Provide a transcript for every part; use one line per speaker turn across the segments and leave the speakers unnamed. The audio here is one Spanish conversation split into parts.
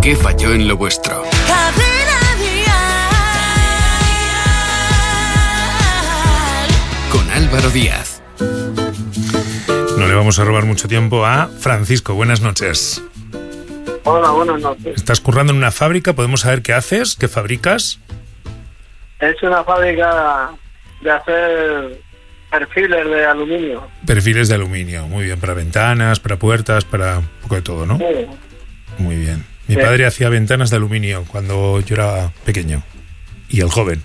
¿Qué falló en lo vuestro?
Cadena Dial.
Con Álvaro Díaz.
No le vamos a robar mucho tiempo a Francisco. Buenas noches.
Hola, buenas noches.
¿Estás currando en una fábrica? ¿Podemos saber qué haces? ¿Qué fabricas?
Es una fábrica de hacer perfiles de aluminio.
Perfiles de aluminio. Muy bien. Para ventanas, para puertas, para un poco de todo, ¿no?
Sí.
Muy bien. Mi
Sí.
padre hacía ventanas de aluminio cuando yo era pequeño. Y el joven.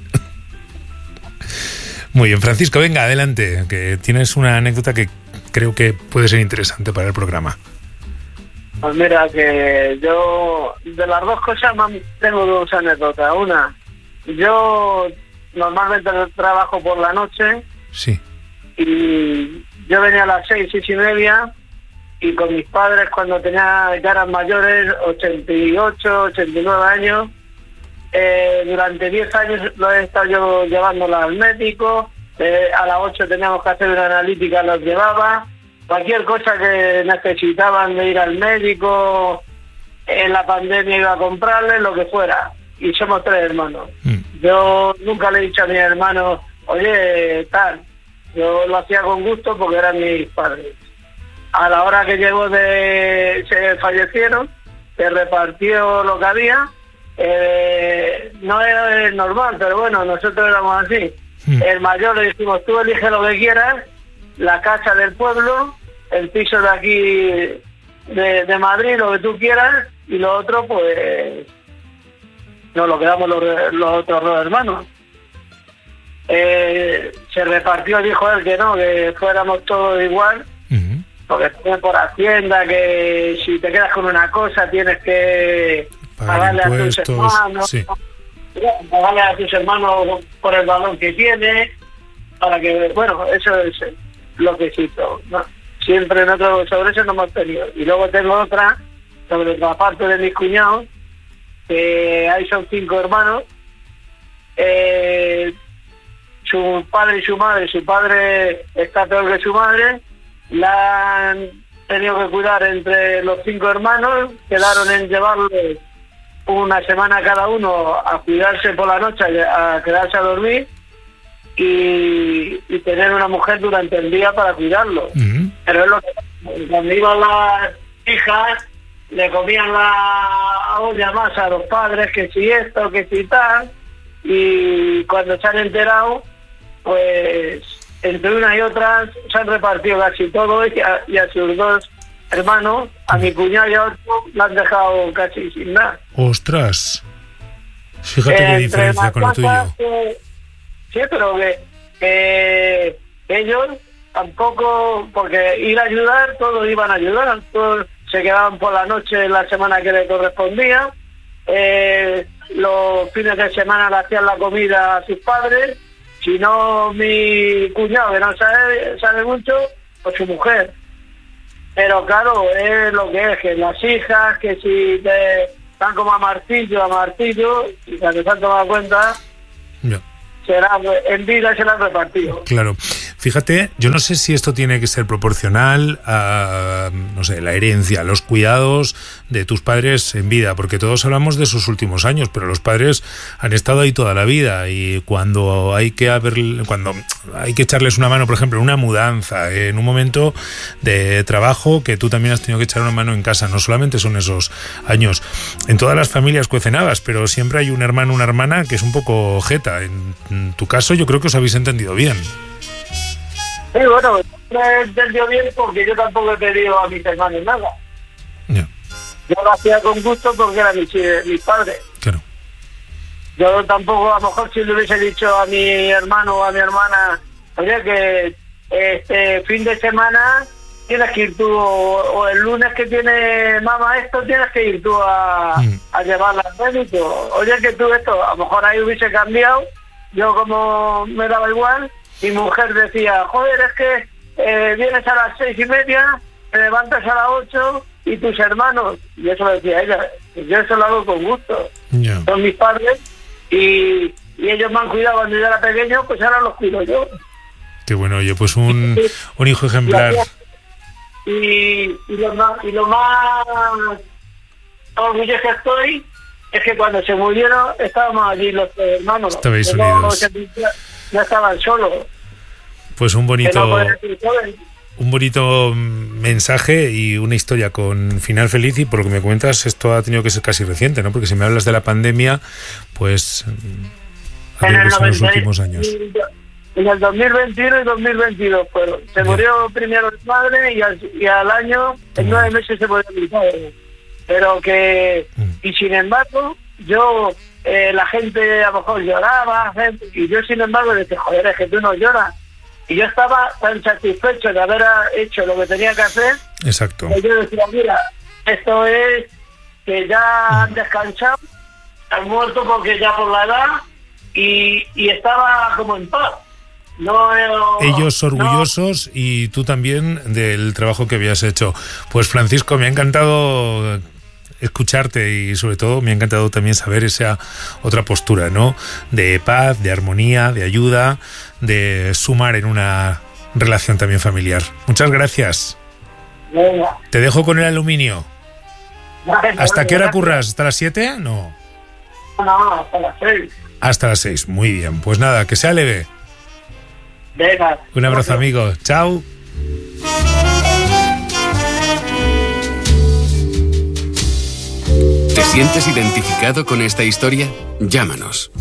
Muy bien, Francisco, venga, adelante, que tienes una anécdota que creo que puede ser interesante para el programa.
Pues mira, que yo de las dos cosas tengo dos anécdotas. Una, yo normalmente trabajo por la noche
Sí.
y yo venía a las 6:30 y con mis padres cuando tenía ya eran mayores, 88, 89 años, durante 10 años lo he estado yo llevándola al médico, a las 8 teníamos que hacer una analítica, los llevaba, cualquier cosa que necesitaban de ir al médico, en la pandemia iba a comprarle, lo que fuera, y somos 3 hermanos. Yo nunca le he dicho a mis hermanos, oye, tal, yo lo hacía con gusto porque eran mis padres. A la hora que llegó se fallecieron, se repartió lo que había, no era normal, pero bueno, nosotros éramos así. El mayor le dijimos, tú elige lo que quieras, la casa del pueblo, el piso de aquí de Madrid, lo que tú quieras, y lo otro pues nos lo quedamos los otros 2 hermanos. Se repartió, dijo él que no, que fuéramos todos igual, porque tiene por Hacienda que si te quedas con una cosa tienes que pagarle a tus hermanos,
sí.
Pagarle a tus hermanos por el valor que tiene, para que, bueno, eso es lo que cito, ¿no? Siempre nosotros sobre eso no hemos tenido. Y luego tengo otra sobre la parte de mis cuñados, que ahí son 5 hermanos, su padre y su madre, su padre está peor que su madre, la han tenido que cuidar entre los 5 hermanos, quedaron en llevarle una semana cada uno a cuidarse por la noche, a quedarse a dormir y tener una mujer durante el día para cuidarlo. Pero es lo que cuando iban las hijas le comían la olla más a los padres, que si esto, que si tal, y cuando se han enterado, pues entre unas y otras se han repartido casi todo, y a sus 2 hermanos, a mi cuñado y a otro, la han dejado casi sin nada.
¡Ostras! Fíjate qué diferencia con lo tuyo.
Sí, pero que ellos tampoco, porque ir a ayudar, todos iban a ayudar, todos se quedaban por la noche la semana que le correspondía, los fines de semana le hacían la comida a sus padres, si no mi cuñado, que no sabe mucho, pues su mujer. Pero claro, es lo que es, que las hijas, que si te están como a martillo, y cuando se han tomado cuenta,
Ya.
en vida se la han repartido.
Claro. Fíjate, yo no sé si esto tiene que ser proporcional a, no sé, la herencia, los cuidados de tus padres en vida, porque todos hablamos de sus últimos años, pero los padres han estado ahí toda la vida y cuando hay que echarles una mano, por ejemplo, en una mudanza, en un momento de trabajo que tú también has tenido que echar una mano en casa, no solamente son esos años. En todas las familias cuecen habas, pero siempre hay un hermano, una hermana que es un poco jeta. En tu caso yo creo que os habéis entendido bien.
Sí, bueno, me he entendido bien porque yo tampoco he pedido a mis hermanos nada.
Ya.
Yo lo hacía con gusto porque eran mis padres.
Claro.
Yo tampoco, a lo mejor si le hubiese dicho a mi hermano o a mi hermana, oye, que este fin de semana tienes que ir tú, o el lunes que tiene mamá esto, tienes que ir tú a llevarla al médico. Oye, que tú esto, a lo mejor ahí hubiese cambiado, yo como me daba igual. Mi mujer decía, joder, es que vienes a las 6:30, te levantas a las 8 y tus hermanos, y eso lo decía ella, yo eso lo hago con gusto.
Yeah.
Son mis padres y ellos me han cuidado cuando yo era pequeño, pues ahora los cuido yo.
Qué bueno, oye, pues un hijo ejemplar.
Y lo más orgulloso que estoy es que cuando se murieron estábamos allí los hermanos.
Estabais unidos.
No estaban solos.
Pues un bonito mensaje y una historia con final feliz, y por lo que me cuentas esto ha tenido que ser casi reciente, ¿no? Porque si me hablas de la pandemia, pues
en
los últimos años.
En el 2021 y 2022 se murió primero mi madre y al año, en 9 meses se murió mi padre. Pero que, y sin embargo, yo, la gente a lo mejor lloraba, y yo sin embargo decía, joder, es que tú no lloras. Y yo estaba tan satisfecho de haber hecho lo que tenía que hacer.
Exacto.
Que yo decía, mira, esto es que ya han descansado, han muerto porque ya por la edad, y estaba como en paz.
Ellos orgullosos y tú también del trabajo que habías hecho. Pues Francisco, me ha encantado escucharte y sobre todo me ha encantado también saber esa otra postura, ¿no? De paz, de armonía, de ayuda, de sumar en una relación también familiar. Muchas gracias.
Venga.
Te dejo con el aluminio.
Vale,
¿Hasta qué hora curras? ¿Hasta las 7? No.
No, hasta las 6.
Hasta las 6, muy bien. Pues nada, que sea leve.
Venga.
Un abrazo, amigo. Chao.
¿Te sientes identificado con esta historia? Llámanos.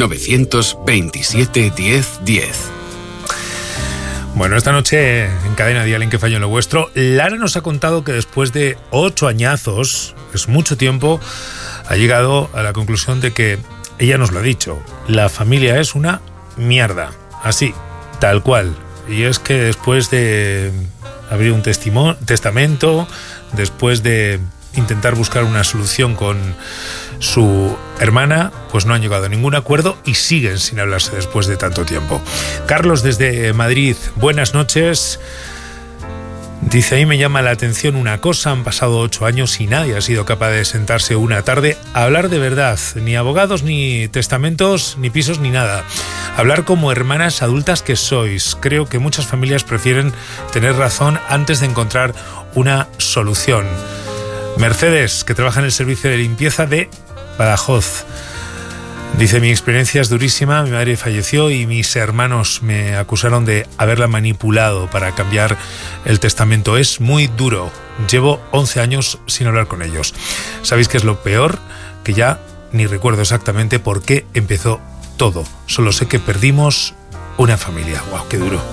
927 10 10.
Bueno, esta noche en Cadena Dial en Que Fallo en lo Vuestro, Lara nos ha contado que después de 8 añazos, es mucho tiempo, ha llegado a la conclusión de que, ella nos lo ha dicho, la familia es una mierda. Así, tal cual. Y es que después de abrir un testamento, después de intentar buscar una solución con su hermana, pues no han llegado a ningún acuerdo y siguen sin hablarse después de tanto tiempo. Carlos desde Madrid, buenas noches. Dice, ahí me llama la atención una cosa, han pasado 8 años y nadie ha sido capaz de sentarse una tarde a hablar de verdad, ni abogados, ni testamentos, ni pisos, ni nada. Hablar como hermanas adultas que sois. Creo que muchas familias prefieren tener razón antes de encontrar una solución. Mercedes, que trabaja en el servicio de limpieza de Badajoz. Dice, mi experiencia es durísima, mi madre falleció y mis hermanos me acusaron de haberla manipulado para cambiar el testamento. Es muy duro. Llevo 11 años sin hablar con ellos. ¿Sabéis qué es lo peor? Que ya ni recuerdo exactamente por qué empezó todo. Solo sé que perdimos una familia. ¡Wow, qué duro!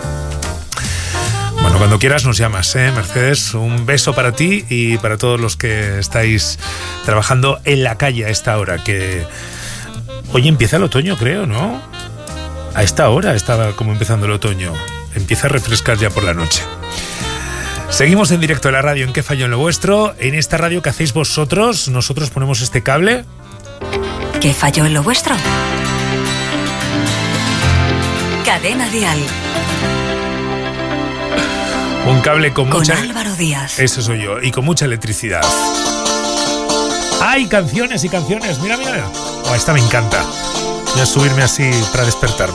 Bueno, cuando quieras nos llamas, Mercedes. Un beso para ti y para todos los que estáis trabajando en la calle a esta hora, que hoy empieza el otoño, creo, ¿no? A esta hora estaba como empezando el otoño. Empieza a refrescar ya por la noche. Seguimos en directo en la radio en Que Fallo en lo Vuestro. En esta radio que hacéis vosotros, nosotros ponemos este cable.
¿Qué falló en lo vuestro? Cadena Dial.
Un cable con mucha...
Con Álvaro Díaz.
Ese soy yo. Y con mucha electricidad. ¡Hay canciones y canciones! Mira, mira. Oh, esta me encanta. Voy a subirme así para despertarme.